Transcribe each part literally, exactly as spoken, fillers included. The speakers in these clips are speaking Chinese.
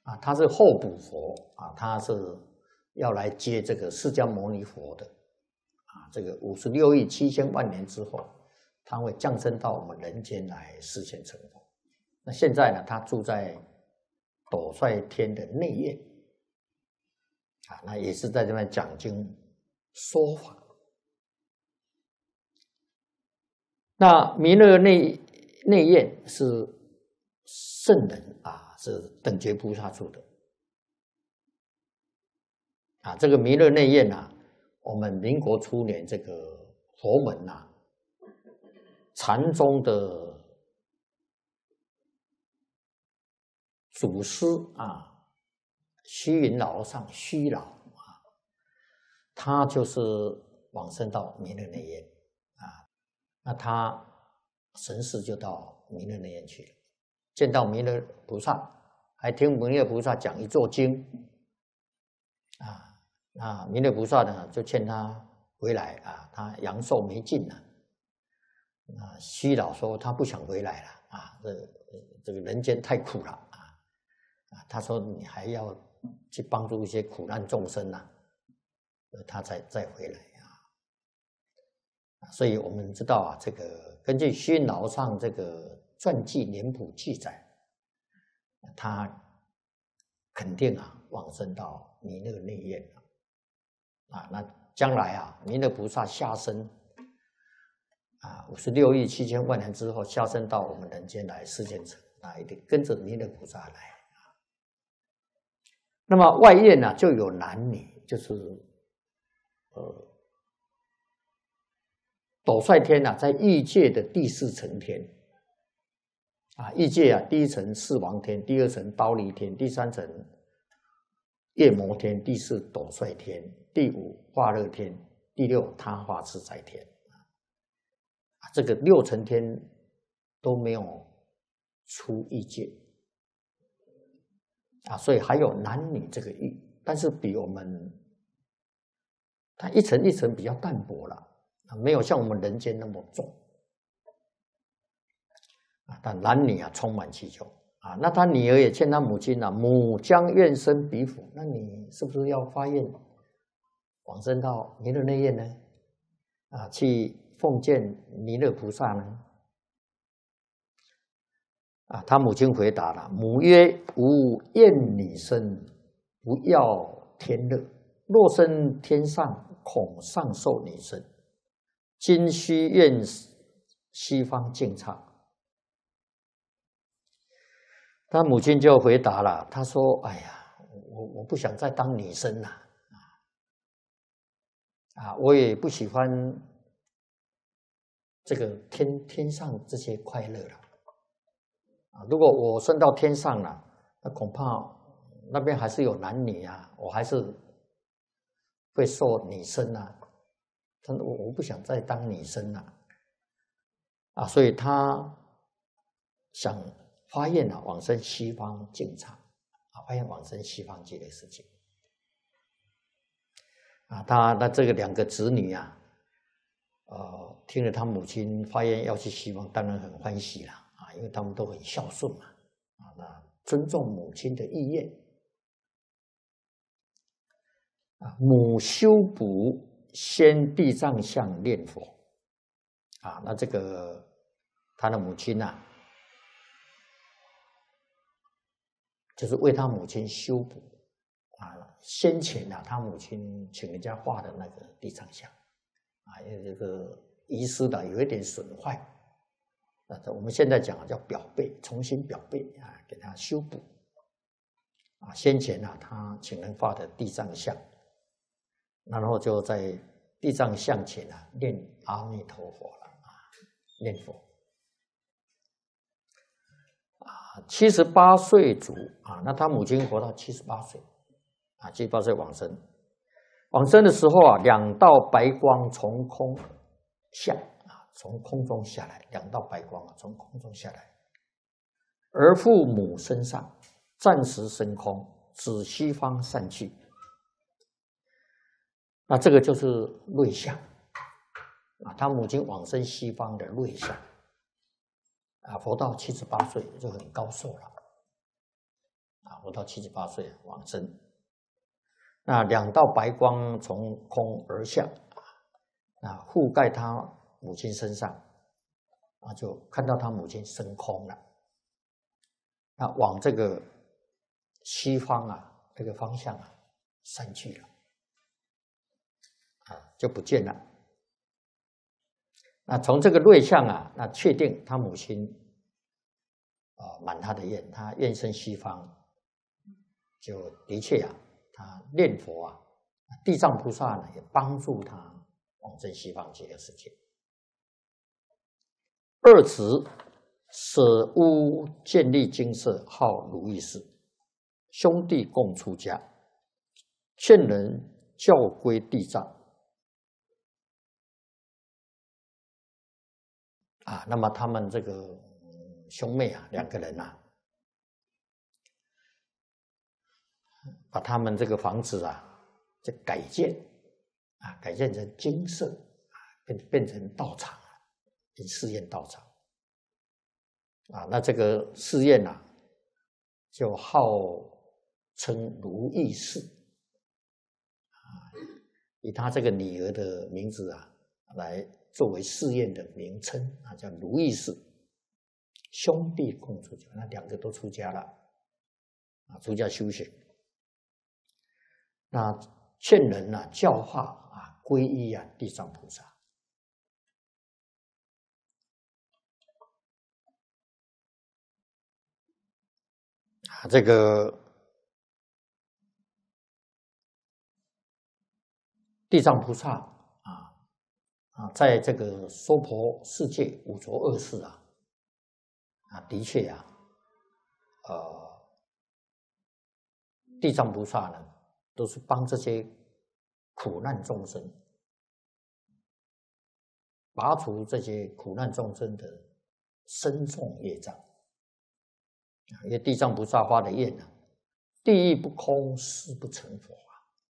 啊，他是候补佛啊，他是要来接这个释迦牟尼佛的啊，这个五十六亿七千万年之后，他会降生到我们人间来实现成佛。那现在呢，他住在斗率天的内院啊，那也是在这边讲经说法。那弥勒内内院是圣人啊，是等觉菩萨住的啊。这个弥勒内院啊，我们民国初年这个佛门啊，禅宗的祖师啊，虚云老和尚虚老啊，他就是往生到弥勒内院啊，那他神识就到弥勒内院去了，见到弥勒菩萨，还听弥勒菩萨讲一座经啊，那弥勒菩萨呢就劝他回来啊，他阳寿没尽了。那虚老说他不想回来了啊，这这个人间太苦了啊啊！他说你还要去帮助一些苦难众生呐、啊，他才再回来啊。所以我们知道啊，这个根据虚云老和尚这个传记年谱记载，他肯定啊往生到弥勒内院啊。那将来啊，弥勒菩萨下生。啊，五十六亿七千万年之后下生到我们人间来世间成，那一定跟着弥勒菩萨来啊。那么外院呢、啊，就有男女，就是呃，斗率天呢、啊，在欲界的第四层天啊，欲界啊，第一层四王天，第二层忉利天，第三层夜摩天，第四斗率天，第五化乐天，第六他化自在天。这个六层天都没有出欲界啊，所以还有男女这个欲，但是比我们它一层一层比较淡薄了，没有像我们人间那么重啊。但男女啊充满其中啊。那他女儿也劝他母亲啊，母将愿生彼府，那你是不是要发愿往生到弥勒内院呢？啊，去奉见弥勒菩萨呢？啊，他母亲回答了：“母曰：吾厌女身，不要天乐。若生天上，恐上受女身。今须愿西方净刹。”他母亲就回答了，他说：“哎呀，我我不想再当女生了啊！啊，我也不喜欢。”这个天天上这些快乐了啊！如果我升到天上了，那恐怕那边还是有男女啊，我还是会受女生啊。他我我不想再当女生了啊，所以他想发愿啊，往生西方净刹啊，发愿往生西方极乐世界啊。他那这个两个子女啊。呃，听了他母亲发愿要去西方，当然很欢喜了啊，因为他们都很孝顺嘛，啊，那尊重母亲的意愿啊。母修补先地藏像念佛啊，那这个他的母亲呐、啊，就是为他母亲修补啊，先前啊，他母亲请人家画的那个地藏像。啊，因为这个遗失的有一点损坏，啊，我们现在讲叫裱背，重新裱背啊，给它修补。啊，先前啊，他请人画的地藏像，然后就在地藏像前啊念阿弥陀佛了啊，念佛。啊，七十八岁卒啊，那他母亲活到七十八岁，啊，七十八岁往生。往生的时候啊，两道白光从空下啊，从空中下来，两道白光啊，从空中下来，而父母身上，暂时升空，指西方散去。那这个就是瑞相啊，他母亲往生西方的瑞相啊，活到七十八岁就很高寿了啊。 活到七十八岁往生。那两道白光从空而下，啊，覆盖他母亲身上，啊，就看到他母亲升空了，那往这个西方啊，这个方向啊散去了，啊，就不见了。那从这个瑞相啊，那确定他母亲啊满他的愿，他愿生西方，就的确啊。他念佛啊，地藏菩萨呢也帮助他往生西方极乐世界。二子舍屋建立精舍，号如意寺，兄弟共出家，劝人教归地藏。啊，那么他们这个兄妹啊，两个人啊。把他们这个房子啊，就改建啊，改建成精舍啊，变变成道场了，变寺院道场啊。那这个寺院啊，就号称如意寺啊，以他这个女儿的名字啊，来作为寺院的名称啊，叫如意寺。兄弟共出家，那两个都出家了啊，出家修行。那劝人呢、啊、教化啊，皈依啊地藏菩萨。啊，这个地藏菩萨啊啊，在这个娑婆世界五浊恶世啊啊，的确啊，呃，地藏菩萨呢，都是帮这些苦难众生拔除这些苦难众生的深重业障。因为地藏菩萨发的愿呢，地狱不空，誓不成佛啊！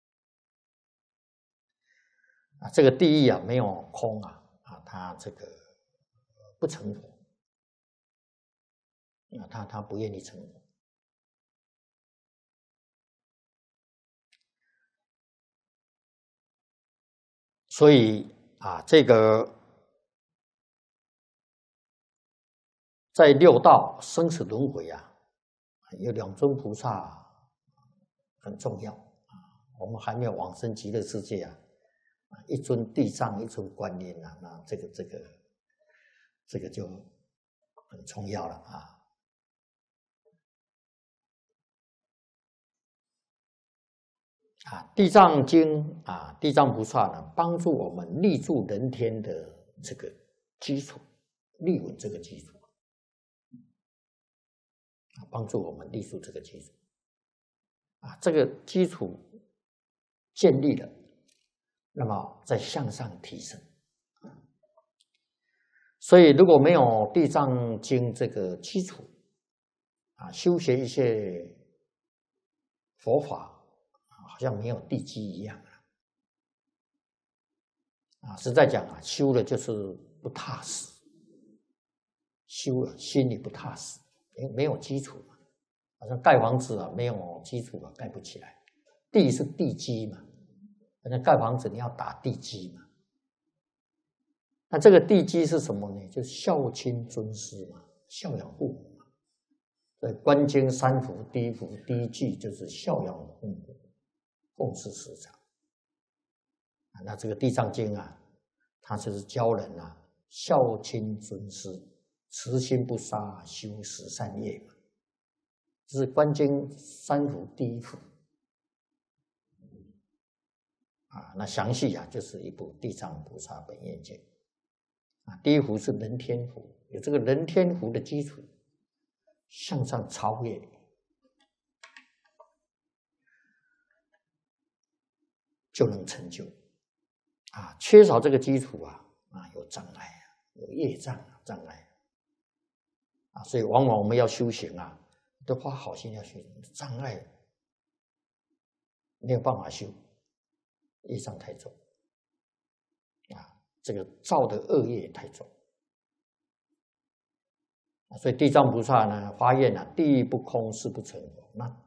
啊，这个地狱啊没有空啊啊，他这个不成佛啊，他他不愿意成佛。所以啊，这个在六道生死轮回啊，有两尊菩萨很重要啊。我们还没有往生极乐世界啊，一尊地藏，一尊观音啊，那这个这个这个就很重要了啊。啊，地藏经啊，地藏菩萨呢，帮助我们立住人天的这个基础，立稳这个基础，啊，帮助我们立住这个基础，啊，这个基础建立了，那么再向上提升。所以，如果没有地藏经这个基础，啊，修学一些佛法。好像没有地基一样啊！实在讲啊，修了就是不踏实，修了心里不踏实，没没有基础嘛。好像盖房子啊，没有基础啊，盖不起来。地是地基嘛，好像盖房子你要打地基嘛。那这个地基是什么呢？就是孝亲尊师嘛，孝养父母嘛。所以《观经》三福第一福第一句就是孝养父母。奉事师长啊，那这个《地藏经》啊，它就是教人啊孝亲尊师，慈心不杀，修十善业嘛。这是《观经》三福第一福啊。那详细啊，就是一部《地藏菩萨本愿经》啊。第一福是人天福，有这个人天福的基础，向上超越。就能成就啊！缺少这个基础啊，啊，有障碍啊，有业障啊，障碍啊，所以往往我们要修行啊，都花好心要修行，障碍没有办法修，业障太重啊，这个造的恶业太重啊，所以地藏菩萨呢发愿啊，地狱不空，誓不成佛。那